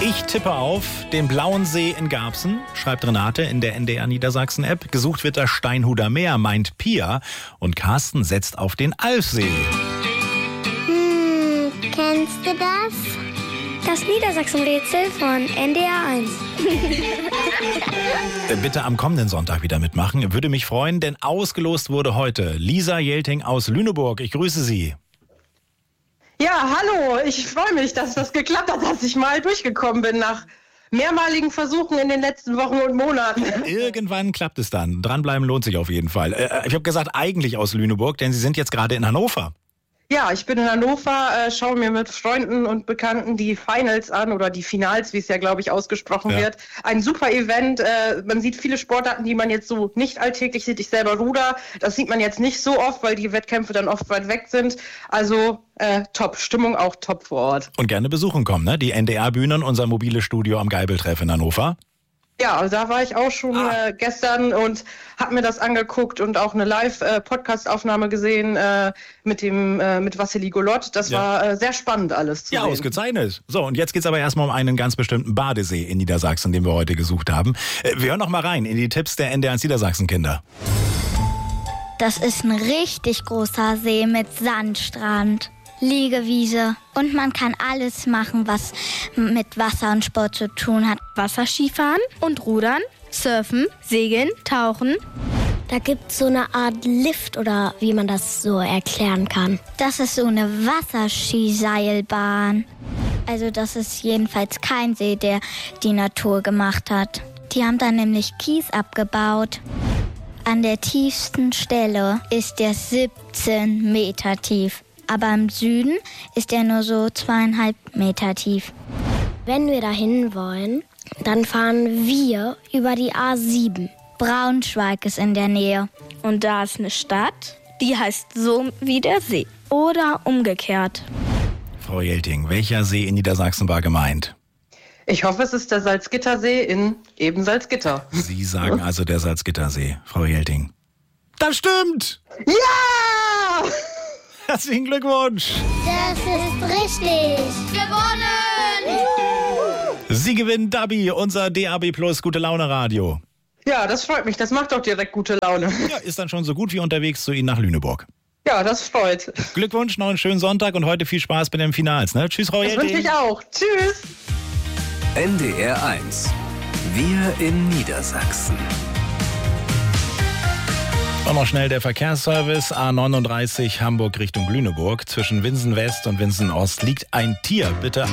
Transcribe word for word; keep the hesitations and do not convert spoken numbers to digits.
Ich tippe auf den Blauen See in Garbsen, schreibt Renate in der N D R Niedersachsen-App. Gesucht wird das Steinhuder Meer, meint Pia. Und Carsten setzt auf den Alfsee. Hm, kennst du das? Das Niedersachsen-Rätsel von N D R eins. Bitte am kommenden Sonntag wieder mitmachen. Würde mich freuen, denn ausgelost wurde heute Lisa Jelting aus Lüneburg. Ich grüße Sie. Ja, hallo. Ich freue mich, dass das geklappt hat, dass ich mal durchgekommen bin nach mehrmaligen Versuchen in den letzten Wochen und Monaten. Irgendwann klappt es dann. Dranbleiben lohnt sich auf jeden Fall. Ich habe gesagt, eigentlich aus Lüneburg, denn Sie sind jetzt gerade in Hannover. Ja, ich bin in Hannover, äh, schaue mir mit Freunden und Bekannten die Finals an oder die Finals, wie es ja, glaube ich, ausgesprochen ja. wird. Ein super Event. Äh, man sieht viele Sportarten, die man jetzt so nicht alltäglich sieht. Ich selber ruder. Das sieht man jetzt nicht so oft, weil die Wettkämpfe dann oft weit weg sind. Also äh, top. Stimmung auch top vor Ort. Und gerne besuchen kommen, ne? Die N D R-Bühne und unser mobiles Studio am Geibeltreff in Hannover. Ja, also da war ich auch schon ah. äh, gestern und habe mir das angeguckt und auch eine Live-Podcast-Aufnahme gesehen äh, mit dem äh, mit Wassily Golot. Das ja. war äh, sehr spannend alles zu ja, sehen. Ja, ausgezeichnet. So, und jetzt geht's aber erstmal um einen ganz bestimmten Badesee in Niedersachsen, den wir heute gesucht haben. Äh, wir hören noch mal rein in die Tipps der N D R eins Niedersachsen-Kinder. Das ist ein richtig großer See mit Sandstrand, Liegewiese und man kann alles machen, was mit Wasser und Sport zu tun hat. Wasserskifahren und Rudern, Surfen, Segeln, Tauchen. Da gibt es so eine Art Lift oder wie man das so erklären kann. Das ist so eine Wasserskiseilbahn. Also das ist jedenfalls kein See, der die Natur gemacht hat. Die haben da nämlich Kies abgebaut. An der tiefsten Stelle ist der siebzehn Meter tief. Aber im Süden ist er nur so zweieinhalb Meter tief. Wenn wir dahin wollen, dann fahren wir über die A sieben. Braunschweig ist in der Nähe. Und da ist eine Stadt, die heißt so wie der See. Oder umgekehrt. Frau Jelting, welcher See in Niedersachsen war gemeint? Ich hoffe, es ist der Salzgittersee in eben Salzgitter. Sie sagen also der Salzgittersee, Frau Jelting. Das stimmt! Ja! Herzlichen Glückwunsch! Das ist richtig! Gewonnen! Sie gewinnen Dabi, unser D A B Plus Gute Laune Radio. Ja, das freut mich. Das macht doch direkt gute Laune. Ja, ist dann schon so gut wie unterwegs zu Ihnen nach Lüneburg. Ja, das freut. Glückwunsch, noch einen schönen Sonntag und heute viel Spaß bei den Finals. Ne? Tschüss, Frau Jelting. Das wünsche ich auch. Tschüss. N D R eins. Wir in Niedersachsen. Und noch schnell der Verkehrsservice. A neununddreißig Hamburg Richtung Lüneburg. Zwischen Winsen West und Winsen Ost liegt ein Tier. Bitte